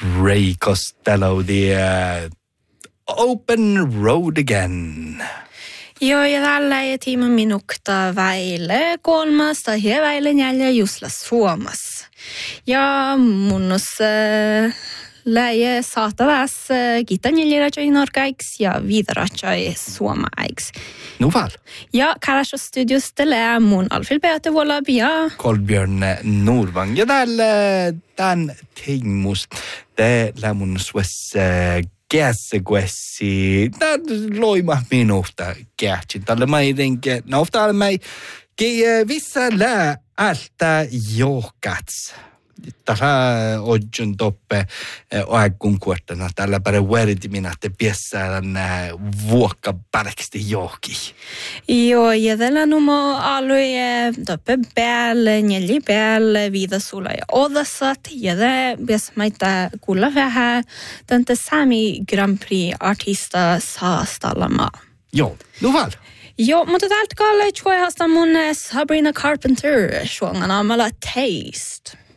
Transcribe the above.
Ray Costello, the Open Road Again. Joo, ja tällä ei tiima minukta väille kolmasta ja väille neljä jusla Suomessa. Ja munnus lähe saatavas gitanjeliratjoi norgaiks ja vidaratjoi suomaiks. Nuval. Ja Karasho Studios tällä mun Alfred Beate Volabi ja Kolbjörn Norvang. Ja tämän teimus tällä mun suessa kässäkuessi. Tämä loima minusta kähtsin. Tällä mä jotenkin, no täällä mä vissa lää alta johkats. Tällä ojun toppe oekun kuortana. Tällä päivä vuoritimina, että piessään vuokka pärksti johki. Joo, ja tällä numo alui toppe päälle, neljä päälle, viidasulla ja odasat. Ja det pies maita kuulla vähän tämän Sami Grand Prix artista saastallama. Joo, nuval. Joo, mutta täältä kalle chuehasta mun Sabrina Carpenter suongana amalla Taste.